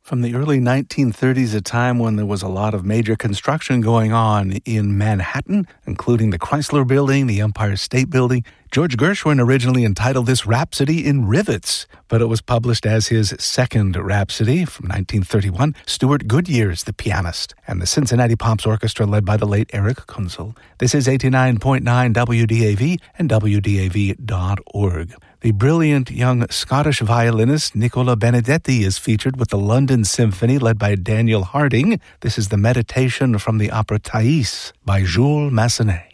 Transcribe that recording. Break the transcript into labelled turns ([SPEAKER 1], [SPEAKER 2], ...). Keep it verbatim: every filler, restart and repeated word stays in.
[SPEAKER 1] From the early nineteen thirties, a time when there was a lot of major construction going on in Manhattan, including the Chrysler Building, the Empire State Building, George Gershwin originally entitled this Rhapsody in Rivets, but it was published as his second Rhapsody from nineteen thirty-one. Stuart Goodyear's the pianist, and the Cincinnati Pops Orchestra led by the late Eric Kunzel. This is eighty-nine point nine W D A V and W D A V dot org. The brilliant young Scottish violinist Nicola Benedetti is featured with the London Symphony led by Daniel Harding. This is the Meditation from the opera Thais by Jules Massenet.